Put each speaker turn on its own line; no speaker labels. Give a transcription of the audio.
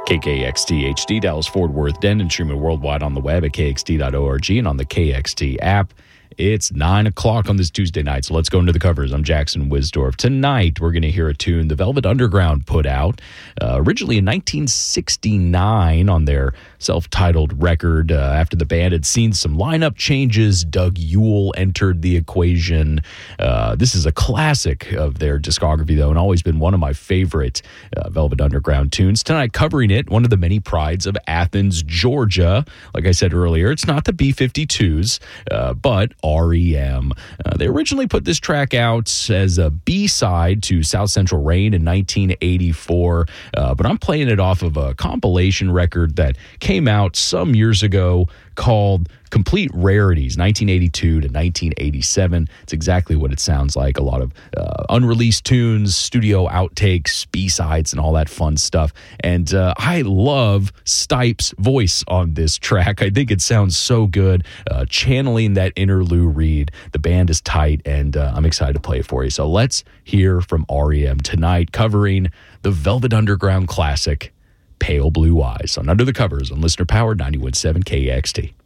KKXT HD, Dallas, Fort Worth, Denton, streaming worldwide on the web at kxt.org and on the KXT app. It's 9 o'clock on this Tuesday night, so let's go into the covers. I'm Jackson Wisdorf. Tonight, we're going to hear a tune the Velvet Underground put out originally in 1969 on their self-titled record. After the band had seen some lineup changes, Doug Yule entered the equation. This is a classic of their discography, though, and always been one of my favorite Velvet Underground tunes. Tonight, covering it, one of the many prides of Athens, Georgia. Like I said earlier, it's not the B-52s, but REM. They originally put this track out as a B-side to South Central Rain in 1984, but I'm playing it off of a compilation record that came out some years ago called Complete Rarities, 1982 to 1987. It's exactly what it sounds like. A lot of unreleased tunes, studio outtakes, B-sides, and all that fun stuff. And I love Stipe's voice on this track. I think it sounds so good, channeling that inner Lou Reed. The band is tight, and I'm excited to play it for you. So let's hear from REM tonight, covering the Velvet Underground classic, Pale Blue Eyes, on Under the Covers on Listener Powered 91.7 KXT.